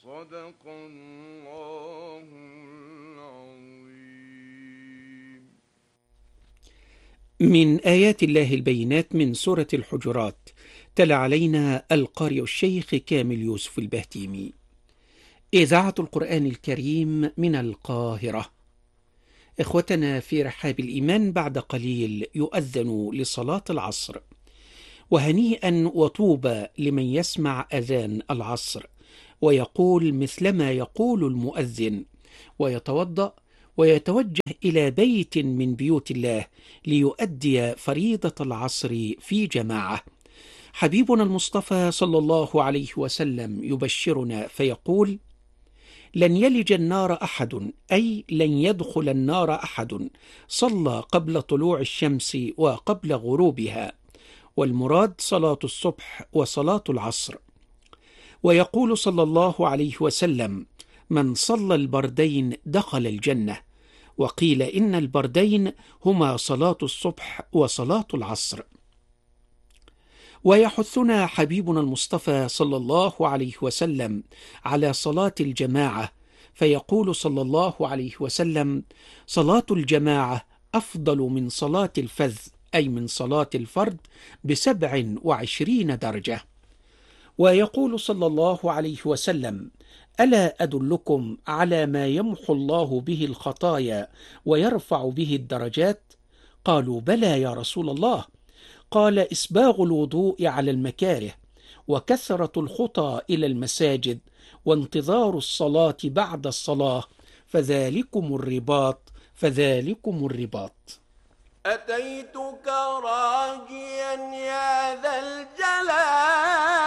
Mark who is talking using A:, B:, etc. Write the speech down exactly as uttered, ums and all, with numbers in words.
A: صدق الله العظيم.
B: من آيات الله البينات من سورة الحجرات. تلا علينا القارئ الشيخ كامل يوسف البهتيمي. إذاعة القرآن الكريم من القاهرة. إخوتنا في رحاب الإيمان، بعد قليل يؤذن لصلاة العصر، وهنيئا وطوبى لمن يسمع أذان العصر ويقول مثلما يقول المؤذن، ويتوضأ ويتوجه إلى بيت من بيوت الله ليؤدي فريضة العصر في جماعة. حبيبنا المصطفى صلى الله عليه وسلم يبشرنا فيقول: لن يلج النار أحد، أي لن يدخل النار أحد صلى قبل طلوع الشمس وقبل غروبها، والمراد صلاة الصبح وصلاة العصر. ويقول صلى الله عليه وسلم: من صلى البردين دخل الجنة. وقيل إن البردين هما صلاة الصبح وصلاة العصر. ويحثنا حبيبنا المصطفى صلى الله عليه وسلم على صلاة الجماعة، فيقول صلى الله عليه وسلم: صلاة الجماعة أفضل من صلاة الفذ، أي من صلاة الفرد، بسبع وعشرين درجة. ويقول صلى الله عليه وسلم: ألا أدلكم على ما يمحو الله به الخطايا ويرفع به الدرجات؟ قالوا: بلى يا رسول الله. قال: إسباغ الوضوء على المكاره، وكثرة الخطى إلى المساجد، وانتظار الصلاة بعد الصلاة، فذلكم الرباط فذلكم الرباط.
A: أتيتك راجيا يا ذا الجلال